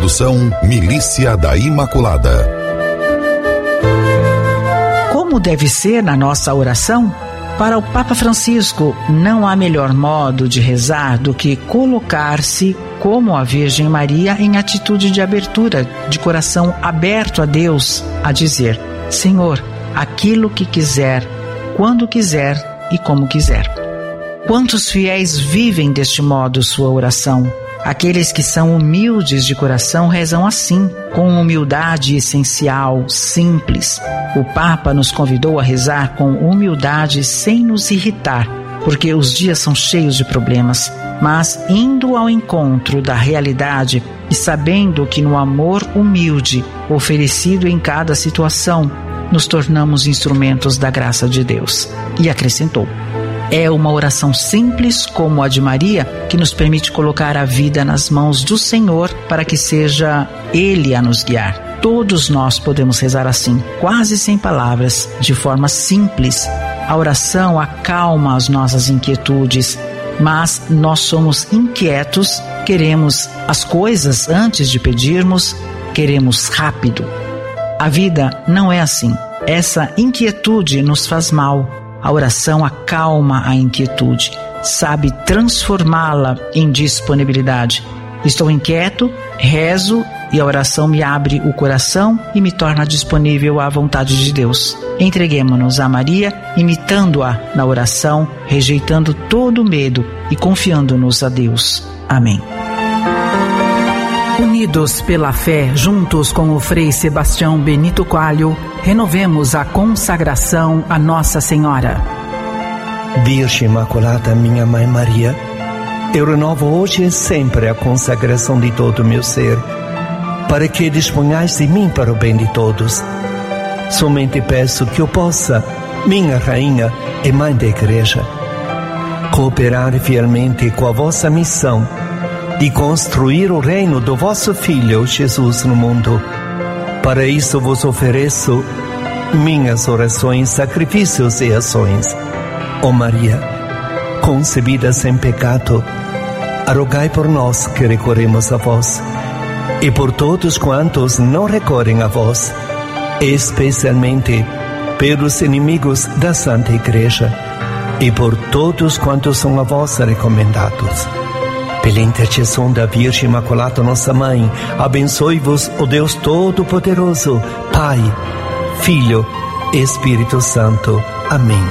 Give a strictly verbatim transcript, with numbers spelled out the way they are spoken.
Produção Milícia da Imaculada. Como deve ser na nossa oração? Para o Papa Francisco, não há melhor modo de rezar do que colocar-se como a Virgem Maria em atitude de abertura, de coração aberto a Deus, a dizer: Senhor, aquilo que quiser, quando quiser e como quiser. Quantos fiéis vivem deste modo sua oração? Aqueles que são humildes de coração rezam assim, com humildade essencial, simples. O Papa nos convidou a rezar com humildade sem nos irritar, porque os dias são cheios de problemas, mas indo ao encontro da realidade e sabendo que no amor humilde, oferecido em cada situação, nos tornamos instrumentos da graça de Deus. E acrescentou: é uma oração simples como a de Maria que nos permite colocar a vida nas mãos do Senhor para que seja Ele a nos guiar. Todos nós podemos rezar assim, quase sem palavras, de forma simples. A oração acalma as nossas inquietudes, mas nós somos inquietos, queremos as coisas antes de pedirmos, queremos rápido. A vida não é assim. Essa inquietude nos faz mal. A oração acalma a inquietude, sabe transformá-la em disponibilidade. Estou inquieto, rezo e a oração me abre o coração e me torna disponível à vontade de Deus. Entreguemo-nos a Maria, imitando-a na oração, rejeitando todo o medo e confiando-nos a Deus. Amém. Unidos pela fé, juntos com o Frei Sebastião Benito Coelho, renovemos a consagração a Nossa Senhora. Virgem Imaculada, minha Mãe Maria, eu renovo hoje e sempre a consagração de todo o meu ser, para que disponhais de mim para o bem de todos. Somente peço que eu possa, minha Rainha e Mãe da Igreja, cooperar fielmente com a vossa missão de construir o reino do vosso Filho Jesus no mundo. Para isso vos ofereço minhas orações, sacrifícios e ações. Ó Maria, concebida sem pecado, rogai por nós que recorremos a vós, e por todos quantos não recorrem a vós, especialmente pelos inimigos da Santa Igreja, e por todos quantos são a vós recomendados. Pela intercessão da Virgem Imaculada, nossa Mãe, abençoe-vos o Deus Todo-Poderoso, Pai, Filho e Espírito Santo. Amém.